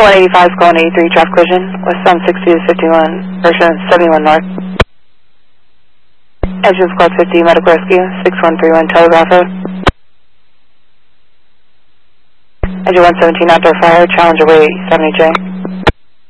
185 is calling 83 traffic collision, west on 60 to 51, version 71 north. Engine squad 50, medical rescue, 6131 Telegraph Road. Engine 117 outdoor fire, Challenger way 70J.